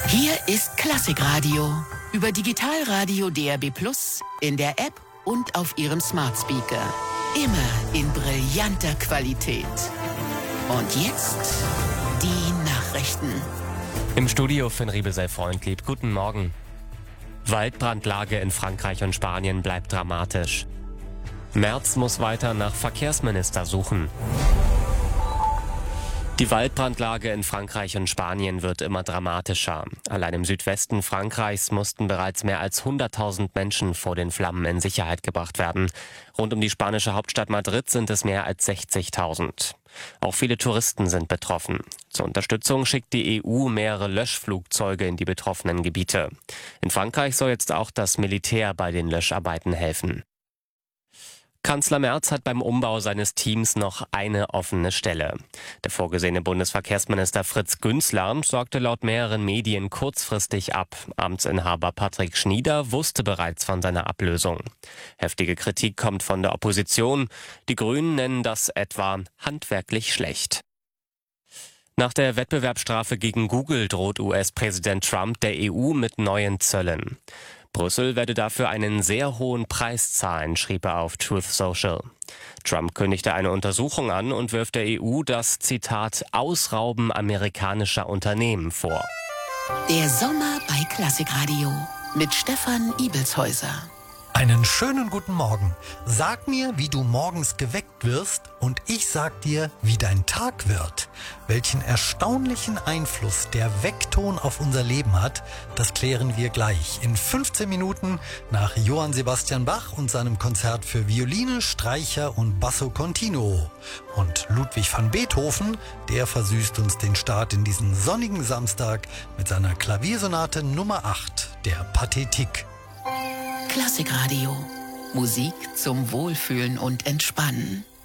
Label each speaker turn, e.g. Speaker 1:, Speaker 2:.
Speaker 1: Hier ist Klassikradio über Digitalradio DAB+, in der App und auf Ihrem Smart Speaker. Immer in brillanter Qualität. Und jetzt die Nachrichten.
Speaker 2: Im Studio Finn Riebesell-Freundlieb. Guten Morgen. Waldbrandlage in Frankreich und Spanien bleibt dramatisch. Merz muss weiter nach Verkehrsminister suchen. Die Waldbrandlage in Frankreich und Spanien wird immer dramatischer. Allein im Südwesten Frankreichs mussten bereits mehr als 100.000 Menschen vor den Flammen in Sicherheit gebracht werden. Rund um die spanische Hauptstadt Madrid sind es mehr als 60.000. Auch viele Touristen sind betroffen. Zur Unterstützung schickt die EU mehrere Löschflugzeuge in die betroffenen Gebiete. In Frankreich soll jetzt auch das Militär bei den Löscharbeiten helfen. Kanzler Merz hat beim Umbau seines Teams noch eine offene Stelle. Der vorgesehene Bundesverkehrsminister Fritz Günzler sorgte laut mehreren Medien kurzfristig ab. Amtsinhaber Patrick Schnieder wusste bereits von seiner Ablösung. Heftige Kritik kommt von der Opposition. Die Grünen nennen das etwa handwerklich schlecht. Nach der Wettbewerbsstrafe gegen Google droht US-Präsident Trump der EU mit neuen Zöllen. Brüssel werde dafür einen sehr hohen Preis zahlen, schrieb er auf Truth Social. Trump kündigte eine Untersuchung an und wirft der EU das, Zitat, Ausrauben amerikanischer Unternehmen vor.
Speaker 1: Der Sommer bei Klassikradio mit Stefan Ibelshäuser.
Speaker 3: Einen schönen guten Morgen. Sag mir, wie du morgens geweckt wirst und ich sag dir, wie dein Tag wird. Welchen erstaunlichen Einfluss der Weckton auf unser Leben hat, das klären wir gleich in 15 Minuten nach Johann Sebastian Bach und seinem Konzert für Violine, Streicher und Basso Continuo. Und Ludwig van Beethoven, der versüßt uns den Start in diesen sonnigen Samstag mit seiner Klaviersonate Nummer 8, der Pathetik.
Speaker 1: Klassikradio. Musik zum Wohlfühlen und Entspannen.